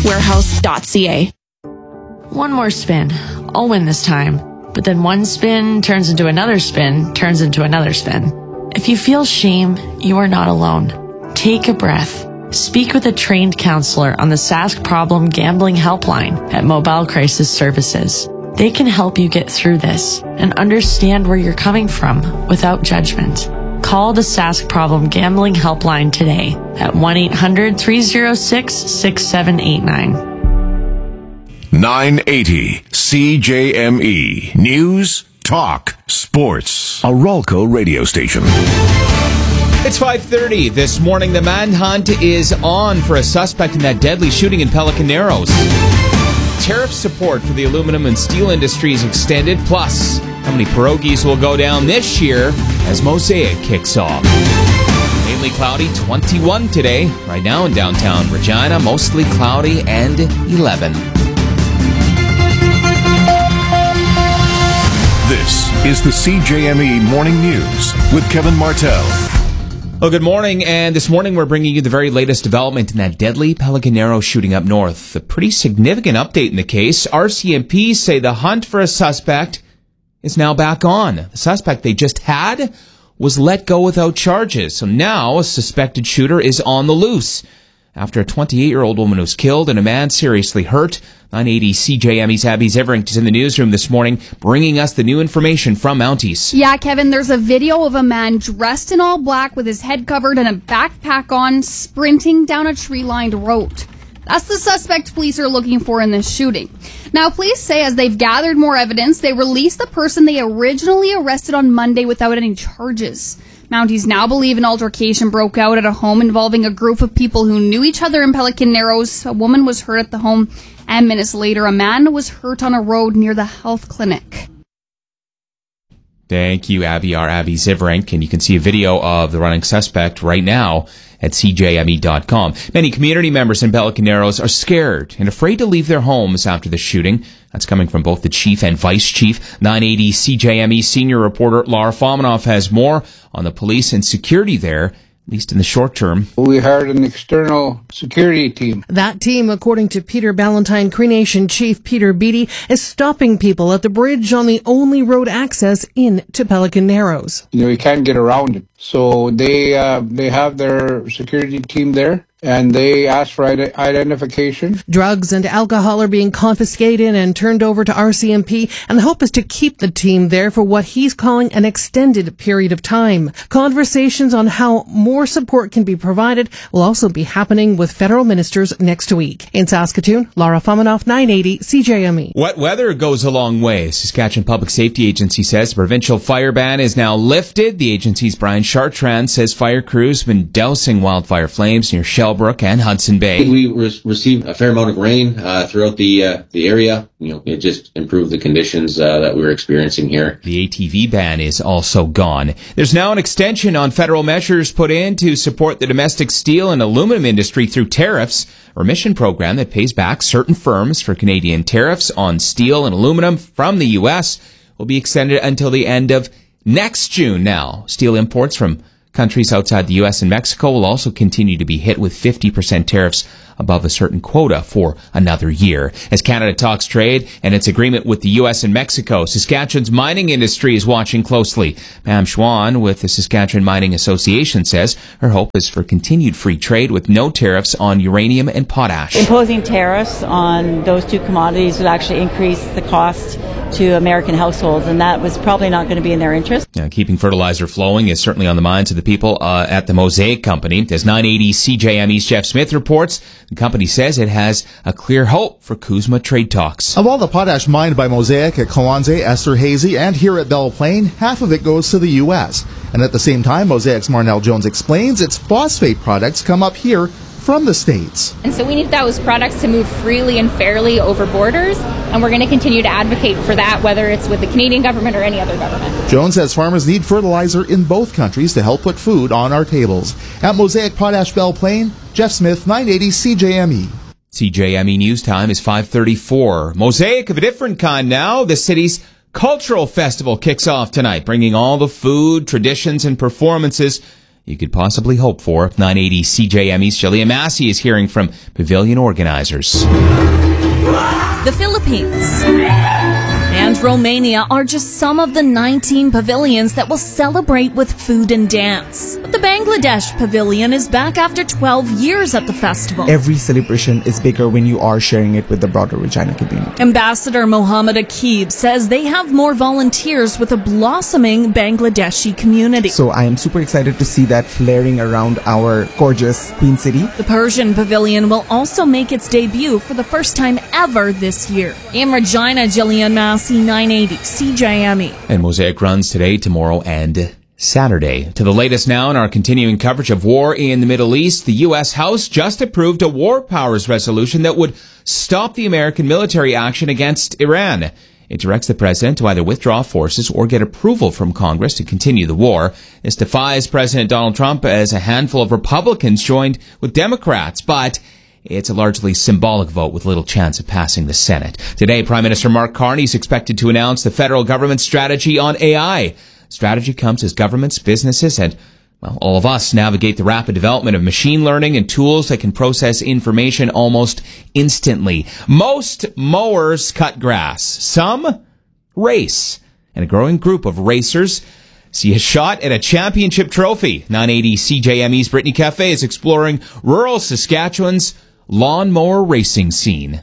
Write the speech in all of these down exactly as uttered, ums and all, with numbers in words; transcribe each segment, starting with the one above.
warehouse dot c a. One more spin. I'll win this time. But then one spin turns into another spin, turns into another spin. If you feel shame, you are not alone. Take a breath. Speak with a trained counselor on the Sask Problem Gambling Helpline at Mobile Crisis Services. They can help you get through this and understand where you're coming from without judgment. Call the Sask Problem Gambling Helpline today at one eight hundred, three oh six, six seven eight nine. nine eighty C J M E News, Talk, Sports. A Rolco radio station. It's five thirty. This morning, the manhunt is on for a suspect in that deadly shooting in Pelican Narrows. Tariff support for the aluminum and steel industry is extended. Plus, how many pierogies will go down this year as Mosaic kicks off? Mainly cloudy, twenty-one today. Right now in downtown Regina, mostly cloudy and eleven. This is the C J M E Morning News with Kevin Martell. Well, good morning, and this morning we're bringing you the very latest development in that deadly Pelican Narrows shooting up north. A pretty significant update in the case. R C M P say the hunt for a suspect is now back on. The suspect they just had was let go without charges, so now a suspected shooter is on the loose. After a twenty-eight-year-old woman was killed and a man seriously hurt, nine eighty C J M E's Abby Ziverink is in the newsroom this morning, bringing us the new information from Mounties. Yeah, Kevin, there's a video of a man dressed in all black with his head covered and a backpack on, sprinting down a tree-lined road. That's the suspect police are looking for in this shooting. Now, police say as they've gathered more evidence, they released the person they originally arrested on Monday without any charges. Mounties now believe an altercation broke out at a home involving a group of people who knew each other in Pelican Narrows. A woman was hurt at the home, and minutes later, a man was hurt on a road near the health clinic. Thank you, Abby, our Abby Ziverink. And you can see a video of the running suspect right now at C J M E dot com. Many community members in Pelican Narrows are scared and afraid to leave their homes after the shooting. That's coming from both the chief and vice chief. nine eighty C J M E senior reporter Lara Fominov has more on the police and security there, at least in the short term. We hired an external security team. That team, according to Peter Ballantyne Cree Nation Chief Peter Beattie, is stopping people at the bridge on the only road access in to Pelican Narrows. You know, you can't get around it. So they uh, they have their security team there, and they ask for ide- identification. Drugs and alcohol are being confiscated and turned over to R C M P, and the hope is to keep the team there for what he's calling an extended period of time. Conversations on how more support can be provided will also be happening with federal ministers next week. In Saskatoon, Lara Fominov, nine eighty C J M E. Wet weather goes a long way. Saskatchewan Public Safety Agency says the provincial fire ban is now lifted. The agency's Brian Chartrand says fire crews have been dousing wildfire flames near Shellbrook and Hudson Bay. We re- received a fair amount of rain uh, throughout the uh, the area. You know, it just improved the conditions uh, that we were experiencing here. The A T V ban is also gone. There's now an extension on federal measures put in to support the domestic steel and aluminum industry through tariffs, a remission program that pays back certain firms for Canadian tariffs on steel and aluminum from the U S will be extended until the end of next June now. Steel imports from countries outside the U S and Mexico will also continue to be hit with fifty percent tariffs above a certain quota for another year. As Canada talks trade and its agreement with the U S and Mexico, Saskatchewan's mining industry is watching closely. Pam Schwann with the Saskatchewan Mining Association says her hope is for continued free trade with no tariffs on uranium and potash. Imposing tariffs on those two commodities would actually increase the cost to American households, and that was probably not going to be in their interest. Now, keeping fertilizer flowing is certainly on the minds of the people uh, at the Mosaic Company. As nine eighty C J M E's Jeff Smith reports, the company says it has a clear hope for CUSMA trade talks. Of all the potash mined by Mosaic at Kawanze, Esterhazy, and here at Belle Plaine, half of it goes to the U S. And at the same time, Mosaic's Marnell Jones explains its phosphate products come up here from the States. And so we need those products to move freely and fairly over borders, and we're going to continue to advocate for that, whether it's with the Canadian government or any other government. Jones says farmers need fertilizer in both countries to help put food on our tables. At Mosaic Potash Belle Plaine, Jeff Smith, nine eighty C J M E. C J M E News Time is five thirty-four. Mosaic of a different kind now. The city's Cultural Festival kicks off tonight, bringing all the food, traditions, and performances you could possibly hope for. nine eighty C J M E's Jillian Massey is hearing from pavilion organizers. The Philippines and Romania are just some of the nineteen pavilions that will celebrate with food and dance. But the Bangladesh pavilion is back after twelve years at the festival. Every celebration is bigger when you are sharing it with the broader Regina community. Ambassador Mohammed Akib says they have more volunteers with a blossoming Bangladeshi community. So I am super excited to see that flaring around our gorgeous Queen City. The Persian pavilion will also make its debut for the first time ever this year. In Regina, Jillian Massey, nine eighty C J M E. And Mosaic runs today, tomorrow, and Saturday. To the latest now in our continuing coverage of war in the Middle East, the U S House just approved a war powers resolution that would stop the American military action against Iran. It directs the president to either withdraw forces or get approval from Congress to continue the war. This defies President Donald Trump as a handful of Republicans joined with Democrats, but it's a largely symbolic vote with little chance of passing the Senate. Today, Prime Minister Mark Carney is expected to announce the federal government's strategy on A I. Strategy comes as governments, businesses, and, well, all of us navigate the rapid development of machine learning and tools that can process information almost instantly. Most mowers cut grass. Some race. And a growing group of racers see a shot at a championship trophy. nine eighty C J M E's Brittany Cafe is exploring rural Saskatchewan's lawnmower racing scene.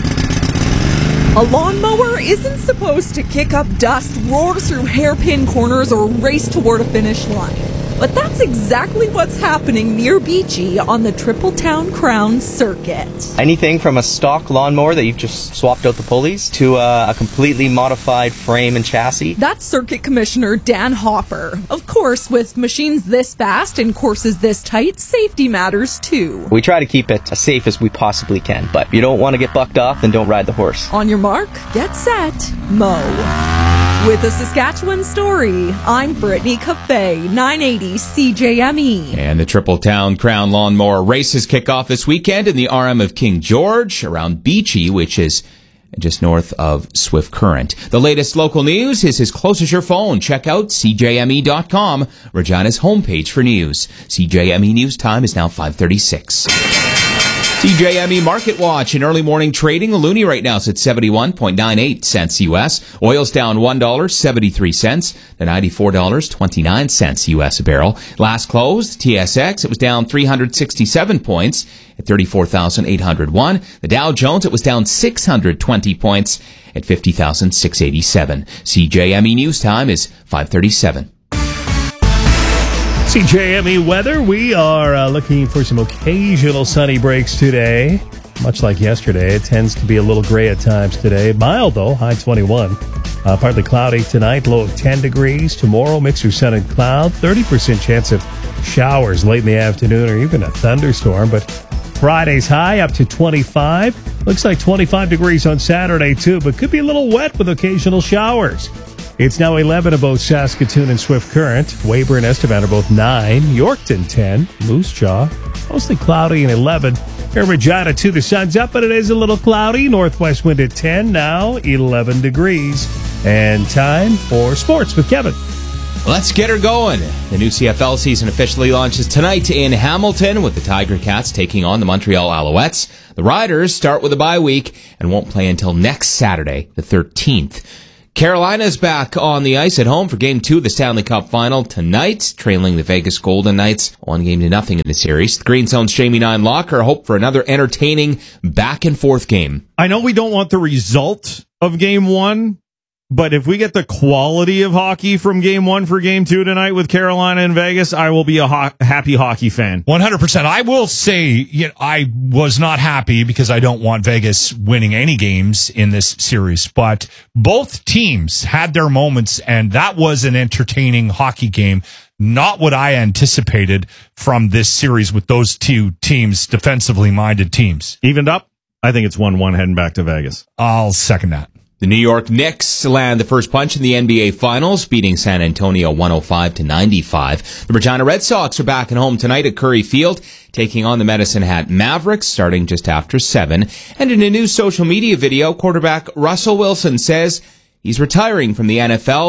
A lawnmower isn't supposed to kick up dust, roar through hairpin corners, or race toward a finish line. But that's exactly what's happening near Beachy on the Tripletown Crown Circuit. Anything from a stock lawnmower that you've just swapped out the pulleys to a, a completely modified frame and chassis. That's Circuit Commissioner Dan Hopper. Of course, with machines this fast and courses this tight, safety matters too. We try to keep it as safe as we possibly can, but if you don't want to get bucked off, then don't ride the horse. On your mark, get set, mow. With a Saskatchewan story, I'm Brittany Cafe, nine eighty C J M E. And the Tripletown Crown Lawnmower races kick off this weekend in the R M of King George around Beachy, which is just north of Swift Current. The latest local news is as close as your phone. Check out C J M E dot com, Regina's homepage for news. C J M E News Time is now five thirty-six. C J M E Market Watch in early morning trading. A loonie right now is at seventy-one point nine eight cents U S. Oil's down one dollar and seventy-three cents to ninety-four dollars and twenty-nine cents U S a barrel. Last close, T S X, it was down three hundred sixty-seven points at thirty-four thousand eight hundred one. The Dow Jones, it was down six hundred twenty points at fifty thousand six hundred eighty-seven. C J M E News Time is five thirty-seven. C J M E weather, we are uh, looking for some occasional sunny breaks today. Much like yesterday, it tends to be a little gray at times today. Mild, though, high twenty-one. Uh, partly cloudy tonight, low of ten degrees. Tomorrow, mixture of sun and cloud. thirty percent chance of showers late in the afternoon or even a thunderstorm. But Friday's high up to twenty-five. Looks like twenty-five degrees on Saturday, too, but could be a little wet with occasional showers. It's now eleven above Saskatoon and Swift Current. Weyburn and Estevan are both nine. Yorkton ten. Moose Jaw mostly cloudy and eleven. Here in Regina, too, the sun's up, but it is a little cloudy. Northwest wind at ten, now eleven degrees. And time for sports with Kevin. Let's get her going. The new C F L season officially launches tonight in Hamilton with the Tiger Cats taking on the Montreal Alouettes. The Riders start with a bye week and won't play until next Saturday, the thirteenth. Carolina's back on the ice at home for Game two of the Stanley Cup Final tonight, trailing the Vegas Golden Knights one game to nothing in the series. The Green Zone's Jamie Nine Locker hope for another entertaining back-and-forth game. I know we don't want the result of Game one, but if we get the quality of hockey from Game one for Game two tonight with Carolina and Vegas, I will be a ho- happy hockey fan. one hundred percent. I will say, you know, I was not happy because I don't want Vegas winning any games in this series, but both teams had their moments, and that was an entertaining hockey game. Not what I anticipated from this series with those two teams, defensively minded teams. Evened up? I think it's one one heading back to Vegas. I'll second that. The New York Knicks land the first punch in the N B A Finals, beating San Antonio one oh five to ninety-five. The Regina Red Sox are back at home tonight at Curry Field, taking on the Medicine Hat Mavericks, starting just after seven. And in a new social media video, quarterback Russell Wilson says he's retiring from the N F L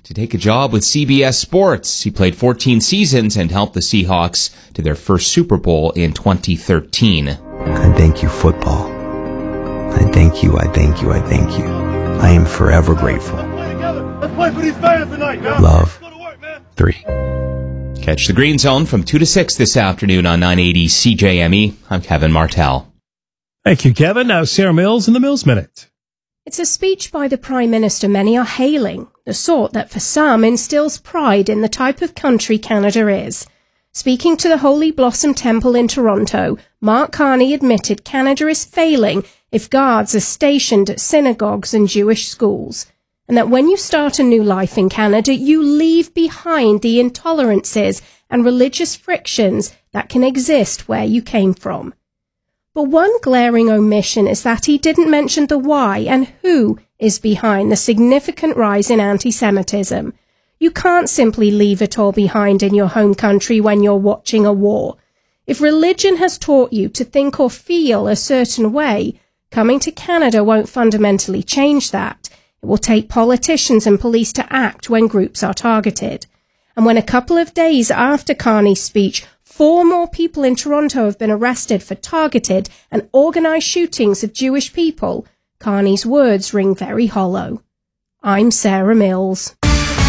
to take a job with C B S Sports. He played fourteen seasons and helped the Seahawks to their first Super Bowl in twenty thirteen. I thank you, football. I thank you, I thank you, I thank you. I am forever grateful. Let's play for these fans tonight, man. Love. Three. Catch the Green Zone from two to six this afternoon on nine eighty C J M E. I'm Kevin Martell. Thank you, Kevin. Now Sarah Mills in the Mills Minute. It's a speech by the Prime Minister many are hailing, the sort that for some instills pride in the type of country Canada is. Speaking to the Holy Blossom Temple in Toronto, Mark Carney admitted Canada is failing if guards are stationed at synagogues and Jewish schools, and that when you start a new life in Canada, you leave behind the intolerances and religious frictions that can exist where you came from. But one glaring omission is that he didn't mention the why and who is behind the significant rise in anti-Semitism. You can't simply leave it all behind in your home country when you're watching a war. If religion has taught you to think or feel a certain way, coming to Canada won't fundamentally change that. It will take politicians and police to act when groups are targeted. And when a couple of days after Carney's speech, four more people in Toronto have been arrested for targeted and organised shootings of Jewish people, Carney's words ring very hollow. I'm Sarah Mills.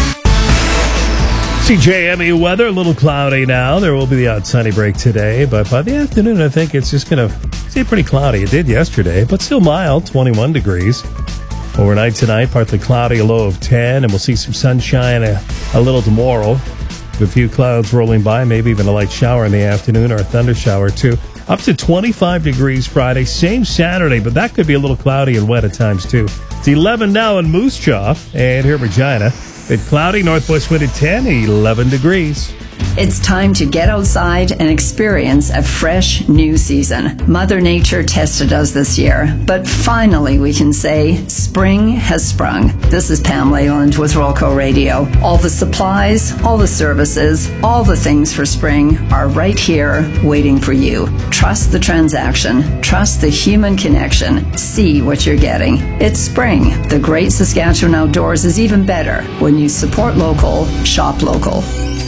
C J M E weather, a little cloudy now. There will be the odd sunny break today, but by the afternoon, I think it's just going to stay pretty cloudy. It did yesterday, but still mild, twenty-one degrees. Overnight tonight, partly cloudy, a low of ten, and we'll see some sunshine a, a little tomorrow. A few clouds rolling by, maybe even a light shower in the afternoon or a thunder shower too. Up to twenty-five degrees Friday, same Saturday, but that could be a little cloudy and wet at times too. It's eleven now in Moose Jaw and here in Regina. Bit cloudy, northwest wind at ten, eleven degrees. It's time to get outside and experience a fresh new season. Mother Nature tested us this year, but finally we can say spring has sprung. This is Pam Leyland with Rolco Radio. All the supplies, all the services, all the things for spring are right here waiting for you. Trust the transaction. Trust the human connection. See what you're getting. It's spring. The Great Saskatchewan Outdoors is even better when you support local, shop local.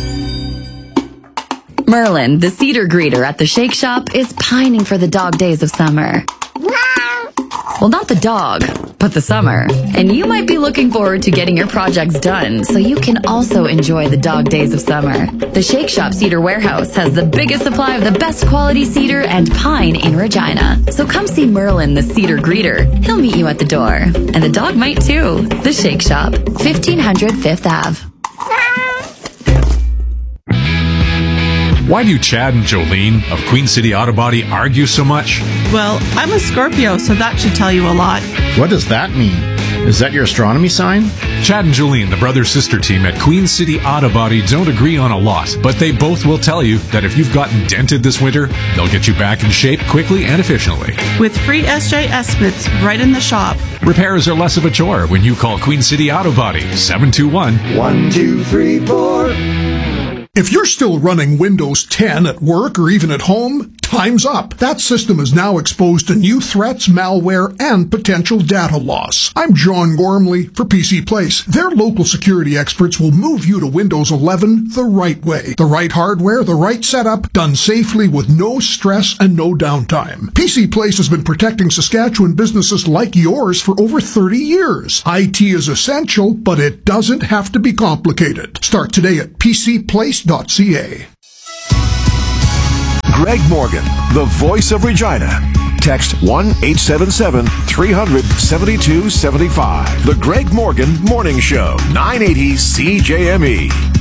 Merlin, the cedar greeter at the Shake Shop, is pining for the dog days of summer. Well, not the dog, but the summer. And you might be looking forward to getting your projects done so you can also enjoy the dog days of summer. The Shake Shop Cedar Warehouse has the biggest supply of the best quality cedar and pine in Regina. So come see Merlin, the cedar greeter. He'll meet you at the door. And the dog might too. The Shake Shop, fifteen hundred Fifth Avenue. Why do Chad and Jolene of Queen City Auto Body argue so much? Well, I'm a Scorpio, so that should tell you a lot. What does that mean? Is that your astronomy sign? Chad and Jolene, the brother-sister team at Queen City Auto Body, don't agree on a lot, but they both will tell you that if you've gotten dented this winter, they'll get you back in shape quickly and efficiently. With free S J estimates right in the shop. Repairs are less of a chore when you call Queen City Auto Body, seven two one, one two three four. If you're still running Windows ten at work or even at home, time's up. That system is now exposed to new threats, malware, and potential data loss. I'm John Gormley for P C Place. Their local security experts will move you to Windows eleven the right way. The right hardware, the right setup, done safely with no stress and no downtime. P C Place has been protecting Saskatchewan businesses like yours for over thirty years. I T is essential, but it doesn't have to be complicated. Start today at p c place dot c a. Greg Morgan, the voice of Regina. Text one eight seven seven, three hundred, seventy-two seventy-five. The Greg Morgan Morning Show, nine eighty C J M E.